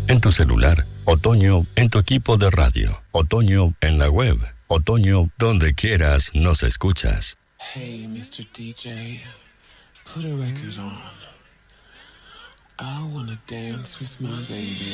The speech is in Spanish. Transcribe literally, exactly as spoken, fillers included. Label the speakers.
Speaker 1: en tu celular, otoño en tu equipo de radio, otoño en la web, otoño donde quieras nos escuchas.
Speaker 2: Hey, mister D J, put a record on. I wanna dance with my baby.